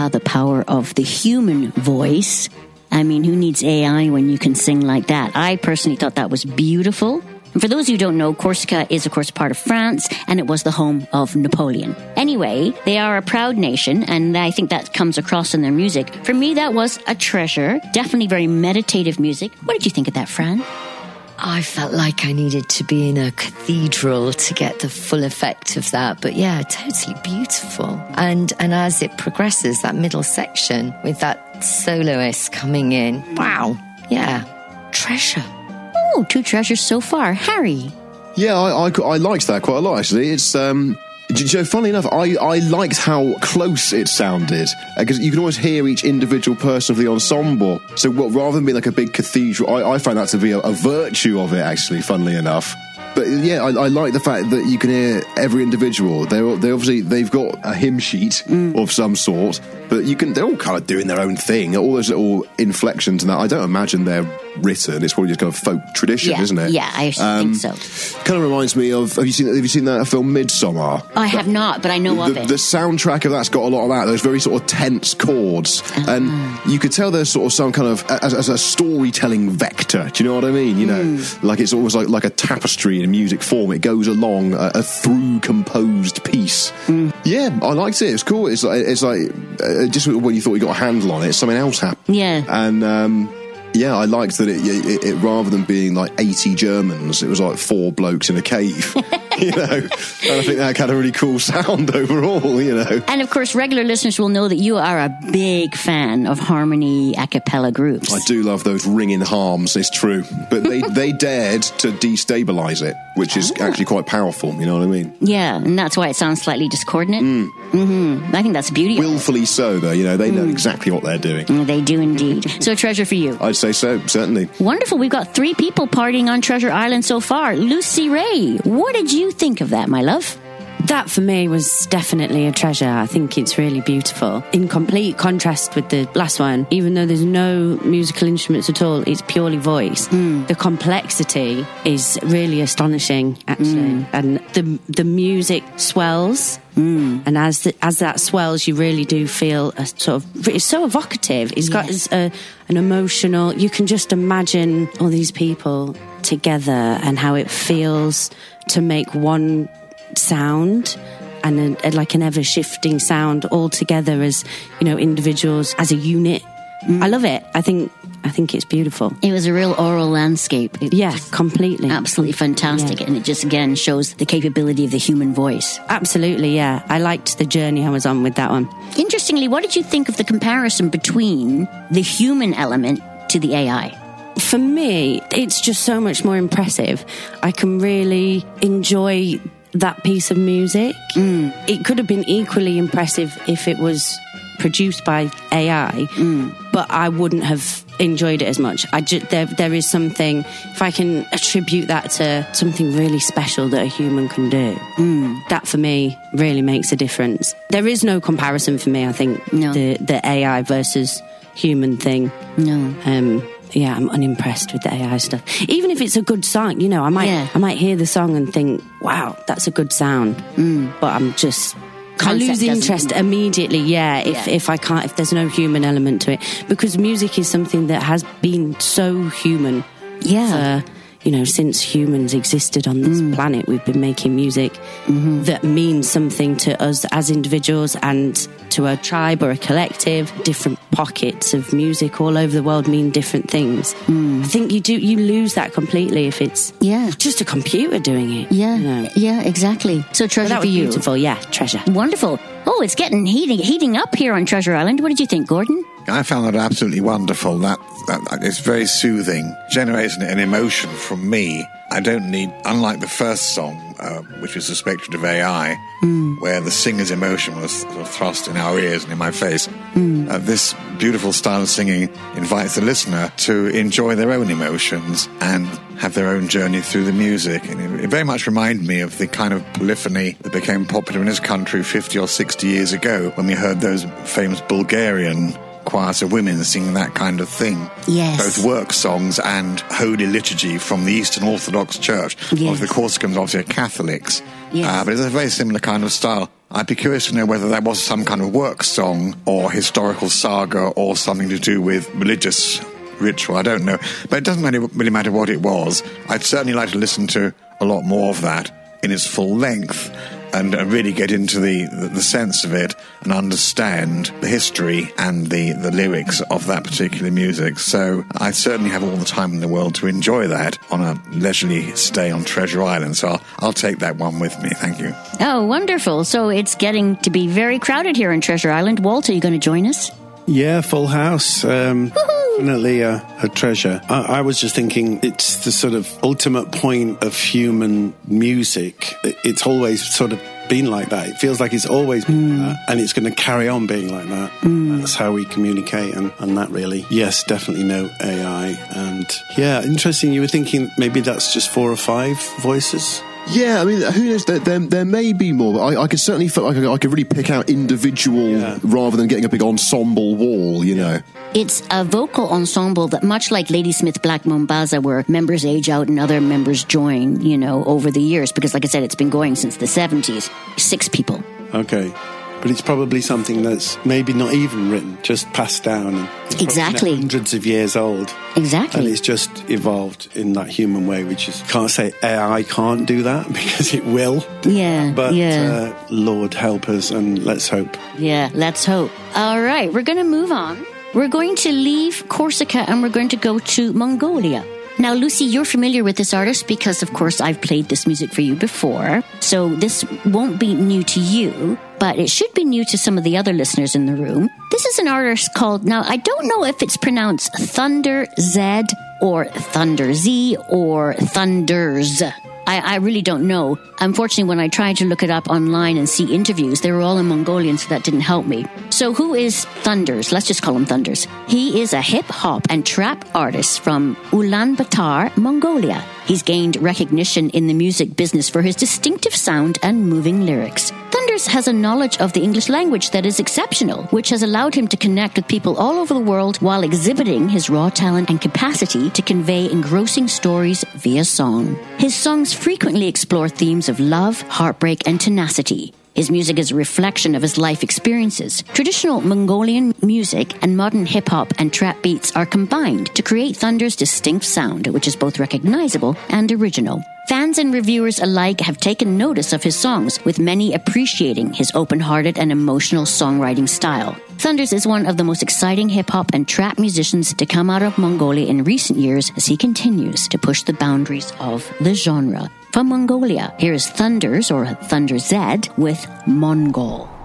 about the power of the human voice. I mean, who needs AI when you can sing like that? I personally thought that was beautiful. And for those who don't know, Corsica is, of course, part of France, and it was the home of Napoleon. Anyway, they are a proud nation, and I think that comes across in their music. For me, that was a treasure. Definitely very meditative music. What did you think of that, Fran? I felt like I needed to be in a cathedral to get the full effect of that. But yeah, totally beautiful. And as it progresses, that middle section with that soloist coming in, wow, yeah, treasure. Oh, 2 treasures so far. Harry? Yeah, I liked that quite a lot, actually. It's... funnily enough, I liked how close it sounded, because you can always hear each individual person of the ensemble. So rather than being like a big cathedral, I find that to be a virtue of it, actually, funnily enough. But yeah, I like the fact that you can hear every individual. They've got a hymn sheet of some sort, but they're all kind of doing their own thing. All those little inflections and that, I don't imagine they're written. It's probably just kind of folk tradition, isn't it? Yeah, I think so. Kind of reminds me of, have you seen that film Midsommar? I have not, but I know of it. The soundtrack of that's got a lot of that, those very sort of tense chords. And you could tell there's sort of some kind of, as a storytelling vector, do you know what I mean? You know, like it's almost like a tapestry in music form. It goes along a through composed piece. Yeah, I liked it. It's cool. It's like just when you thought you got a handle on it, something else happened. Yeah. And yeah, I liked that it rather than being like 80 Germans, it was like 4 blokes in a cave, you know. And I think that had a really cool sound overall, you know. And of course, regular listeners will know that you are a big fan of harmony a cappella groups. I do love those ringing harms, it's true. But they dared to destabilise it, which is actually quite powerful, you know what I mean? Yeah, and that's why it sounds slightly discordant. I think that's beauty. Willfully so, though, you know, they know exactly what they're doing. They do indeed. So a treasure for you. I'd say so, certainly. Wonderful. We've got 3 people partying on Treasure Island so far. Lucy Ray, what did you think of that, my love? That for me was definitely a treasure. I think it's really beautiful. In complete contrast with the last one, even though there's no musical instruments at all, it's purely voice. The complexity is really astonishing, actually. And the music swells. And as that swells, you really do feel a sort of, it's so evocative. It's got an emotional, you can just imagine all these people together and how it feels to make one sound and like an ever-shifting sound all together as, you know, individuals, as a unit. I love it. I think it's beautiful. It was a real oral landscape. Completely. Absolutely fantastic. And it just, again, shows the capability of the human voice. Absolutely, yeah. I liked the journey I was on with that one. Interestingly, what did you think of the comparison between the human element to the AI? For me, it's just so much more impressive. I can really enjoy that piece of music. It could have been equally impressive if it was produced by AI, but I wouldn't have enjoyed it as much. There is something, if I can attribute that to something really special that a human can do, that for me really makes a difference. There is no comparison for me, I think, the AI versus human thing. Yeah, I'm unimpressed with the AI stuff. Even if it's a good song, you know, I might hear the song and think, wow, that's a good sound. But I lose interest immediately, if there's no human element to it. Because music is something that has been so human. For, you know, since humans existed on this planet, we've been making music that means something to us as individuals and to a tribe or a collective. Different pockets of music all over the world mean different things. I think you lose that completely if it's just a computer doing it. Yeah, exactly. So treasure that for was you. Beautiful, yeah, treasure. Wonderful. Oh, it's getting heating up here on Treasure Island. What did you think, Gordon? I found that absolutely wonderful. That it's very soothing, generates an emotion from me. I don't need, unlike the first song, which was suspected of AI, where the singer's emotion was sort of thrust in our ears and in my face. This beautiful style of singing invites the listener to enjoy their own emotions and have their own journey through the music. And it very much reminded me of the kind of polyphony that became popular in this country 50 or 60 years ago when we heard those famous Bulgarian choirs of women singing that kind of thing. Yes. Both work songs and holy liturgy from the Eastern Orthodox Church. Yes. The Corsicans obviously are Catholics. Yes. But it's a very similar kind of style. I'd be curious to know whether that was some kind of work song or historical saga or something to do with religious ritual. I don't know. But it doesn't really matter what it was. I'd certainly like to listen to a lot more of that in its full length and really get into the sense of it and understand the history and the lyrics of that particular music. So I certainly have all the time in the world to enjoy that on a leisurely stay on Treasure Island. So I'll take that one with me. Thank you. Oh, wonderful. So it's getting to be very crowded here in Treasure Island. Walt, are you going to join us? Yeah, full house. Definitely a treasure. I was just thinking it's the sort of ultimate point of human music. It's always sort of been like that. It feels like it's always been like that, and it's going to carry on being like that. That's how we communicate, and that really, yes, definitely no AI. And yeah, interesting. You were thinking maybe that's just 4 or 5 voices? Yeah, I mean, who knows? There may be more, but I could certainly feel like I could really pick out individual rather than getting a big ensemble wall, you know. It's a vocal ensemble that, much like Ladysmith Black Mambaza, where members age out and other members join, you know, over the years, because like I said, it's been going since the 70s. 6 people. Okay. But it's probably something that's maybe not even written, just passed down. And it's exactly. Hundreds of years old. Exactly. And it's just evolved in that human way, which is, can't say AI can't do that, because it will. Yeah. But Lord help us, and let's hope. Yeah, let's hope. All right, we're going to move on. We're going to leave Corsica and we're going to go to Mongolia. Now, Lucy, you're familiar with this artist because, of course, I've played this music for you before. So this won't be new to you, but it should be new to some of the other listeners in the room. This is an artist called, now, I don't know if it's pronounced Thunder Z or Thunder Z or Thunders. I really don't know. Unfortunately, when I tried to look it up online and see interviews, they were all in Mongolian, so that didn't help me. So who is Thunders? Let's just call him Thunders. He is a hip-hop and trap artist from Ulaanbaatar, Mongolia. He's gained recognition in the music business for his distinctive sound and moving lyrics. Thunders has a knowledge of the English language that is exceptional, which has allowed him to connect with people all over the world while exhibiting his raw talent and capacity to convey engrossing stories via song. His songs frequently explore themes of love, heartbreak, and tenacity. His music is a reflection of his life experiences. Traditional Mongolian music and modern hip-hop and trap beats are combined to create Thunder's distinct sound, which is both recognizable and original. Fans and reviewers alike have taken notice of his songs, with many appreciating his open-hearted and emotional songwriting style. Thunders is one of the most exciting hip-hop and trap musicians to come out of Mongolia in recent years as he continues to push the boundaries of the genre. From Mongolia, here is Thunders, or Thunder Z, with Mongol.